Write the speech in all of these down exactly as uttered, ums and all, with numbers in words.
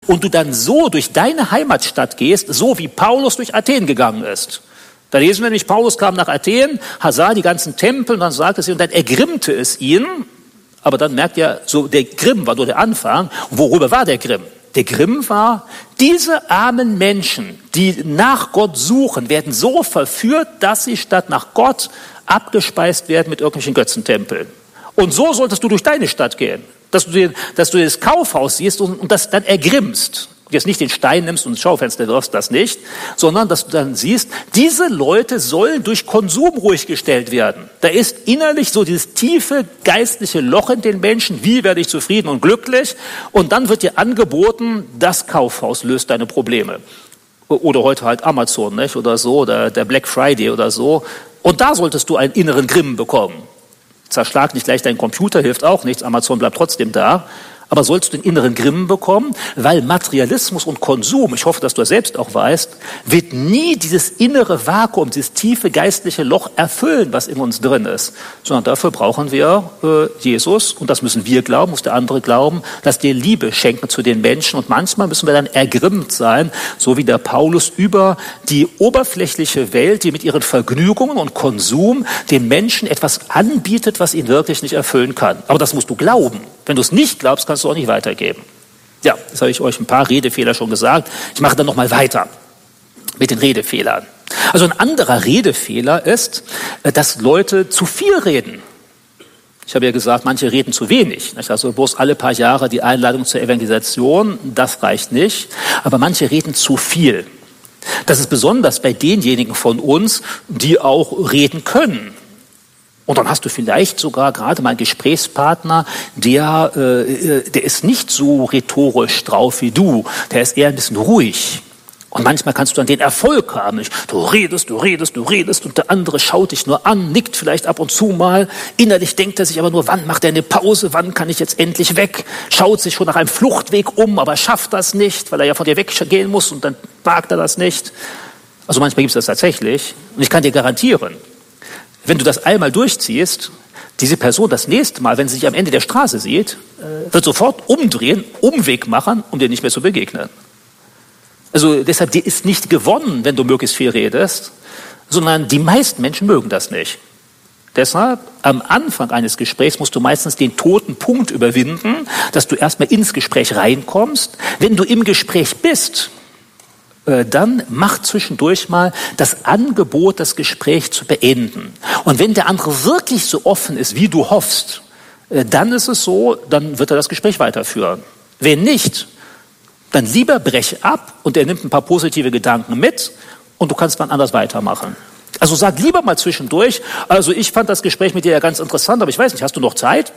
und du dann so durch deine Heimatstadt gehst, so wie Paulus durch Athen gegangen ist. Da lesen wir nämlich, Paulus kam nach Athen, sah die ganzen Tempel und dann sagte sie, und dann ergrimmte es ihn. Aber dann merkt ihr, so der Grimm war nur der Anfang. Und worüber war der Grimm? Der Grimm war, diese armen Menschen, die nach Gott suchen, werden so verführt, dass sie statt nach Gott abgespeist werden mit irgendwelchen Götzentempeln. Und so solltest du durch deine Stadt gehen, dass du, den, dass du das Kaufhaus siehst und, und das dann ergrimmst. Jetzt nicht den Stein nimmst und ins Schaufenster wirfst, das nicht, sondern dass du dann siehst, diese Leute sollen durch Konsum ruhig gestellt werden. Da ist innerlich so dieses tiefe geistliche Loch in den Menschen, wie werde ich zufrieden und glücklich? Und dann wird dir angeboten, das Kaufhaus löst deine Probleme. Oder heute halt Amazon, nicht? Oder so, oder der Black Friday oder so. Und da solltest du einen inneren Grimm bekommen. Zerschlag nicht gleich deinen Computer, hilft auch nichts, Amazon bleibt trotzdem da. Aber sollst du den inneren Grimm bekommen, weil Materialismus und Konsum, ich hoffe, dass du das selbst auch weißt, wird nie dieses innere Vakuum, dieses tiefe geistliche Loch erfüllen, was in uns drin ist. Sondern dafür brauchen wir äh, Jesus, und das müssen wir glauben, muss der andere glauben, dass der Liebe schenken zu den Menschen. Und manchmal müssen wir dann ergrimmt sein, so wie der Paulus über die oberflächliche Welt, die mit ihren Vergnügungen und Konsum den Menschen etwas anbietet, was ihn wirklich nicht erfüllen kann. Aber das musst du glauben. Wenn du es nicht glaubst, kannst du auch nicht weitergeben. Ja, das habe ich euch ein paar Redefehler schon gesagt. Ich mache dann noch mal weiter mit den Redefehlern. Also ein anderer Redefehler ist, dass Leute zu viel reden. Ich habe ja gesagt, manche reden zu wenig. Also bloß alle paar Jahre die Einladung zur Evangelisation, das reicht nicht. Aber manche reden zu viel. Das ist besonders bei denjenigen von uns, die auch reden können. Und dann hast du vielleicht sogar gerade mal einen Gesprächspartner, der, äh, der ist nicht so rhetorisch drauf wie du. Der ist eher ein bisschen ruhig. Und manchmal kannst du dann den Erfolg haben. Nicht? Du redest, du redest, du redest und der andere schaut dich nur an, nickt vielleicht ab und zu mal. Innerlich denkt er sich aber nur, wann macht er eine Pause, wann kann ich jetzt endlich weg? Schaut sich schon nach einem Fluchtweg um, aber schafft das nicht, weil er ja von dir weggehen muss und dann wagt er das nicht. Also manchmal gibt es das tatsächlich. Und ich kann dir garantieren, wenn du das einmal durchziehst, diese Person das nächste Mal, wenn sie sich am Ende der Straße sieht, wird sofort umdrehen, Umweg machen, um dir nicht mehr zu begegnen. Also deshalb, dir ist nicht gewonnen, wenn du möglichst viel redest, sondern die meisten Menschen mögen das nicht. Deshalb, am Anfang eines Gesprächs musst du meistens den toten Punkt überwinden, dass du erstmal ins Gespräch reinkommst. Wenn du im Gespräch bist, dann mach zwischendurch mal das Angebot, das Gespräch zu beenden. Und wenn der andere wirklich so offen ist, wie du hoffst, dann ist es so, dann wird er das Gespräch weiterführen. Wenn nicht, dann lieber brech ab und er nimmt ein paar positive Gedanken mit und du kannst dann anders weitermachen. Also sag lieber mal zwischendurch, also ich fand das Gespräch mit dir ja ganz interessant, aber ich weiß nicht, hast du noch Zeit?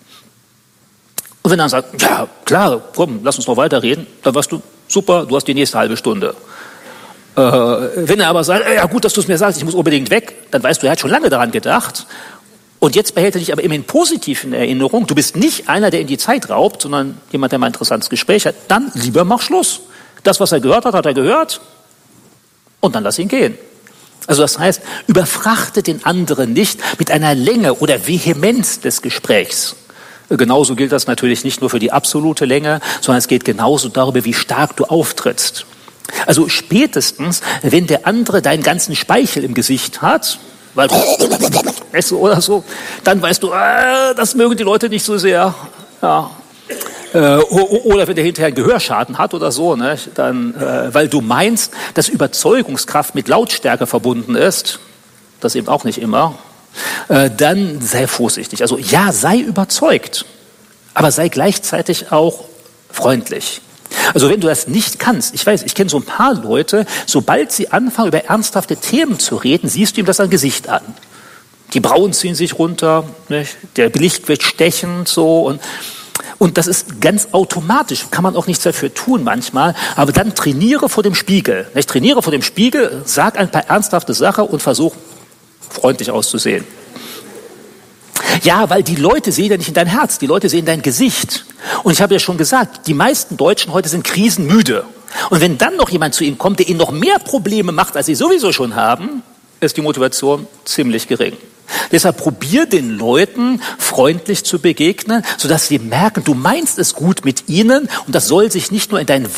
Und wenn er dann sagt, ja klar, komm, lass uns noch weiterreden, dann weißt du, super, du hast die nächste halbe Stunde. Äh, wenn er aber sagt, ja gut, dass du es mir sagst, ich muss unbedingt weg, dann weißt du, er hat schon lange daran gedacht. Und jetzt behält er dich aber immerhin positiv in Erinnerung. Du bist nicht einer, der ihm die Zeit raubt, sondern jemand, der mal ein interessantes Gespräch hat. Dann lieber mach Schluss. Das, was er gehört hat, hat er gehört. Und dann lass ihn gehen. Also das heißt, überfrachte den anderen nicht mit einer Länge oder Vehemenz des Gesprächs. Genauso gilt das natürlich nicht nur für die absolute Länge, sondern es geht genauso darüber, wie stark du auftrittst. Also spätestens, wenn der andere deinen ganzen Speichel im Gesicht hat, weil oder so, dann weißt du, äh, das mögen die Leute nicht so sehr. Ja. Äh, oder wenn der hinterher einen Gehörschaden hat oder so, ne, dann, äh, weil du meinst, dass Überzeugungskraft mit Lautstärke verbunden ist, das eben auch nicht immer. Dann sei vorsichtig. Also ja, sei überzeugt, aber sei gleichzeitig auch freundlich. Also wenn du das nicht kannst, ich weiß, ich kenne so ein paar Leute, sobald sie anfangen, über ernsthafte Themen zu reden, siehst du ihm das am Gesicht an. Die Brauen ziehen sich runter, nicht? Der Licht wird stechend, so und Und das ist ganz automatisch, kann man auch nichts dafür tun manchmal, aber dann trainiere vor dem Spiegel. Nicht? Trainiere vor dem Spiegel, sag ein paar ernsthafte Sachen und versuch freundlich auszusehen. Ja, weil die Leute sehen ja nicht in dein Herz, die Leute sehen dein Gesicht. Und ich habe ja schon gesagt, die meisten Deutschen heute sind krisenmüde. Und wenn dann noch jemand zu ihnen kommt, der ihnen noch mehr Probleme macht, als sie sowieso schon haben, ist die Motivation ziemlich gering. Deshalb probier den Leuten freundlich zu begegnen, sodass sie merken, du meinst es gut mit ihnen und das soll sich nicht nur in deinen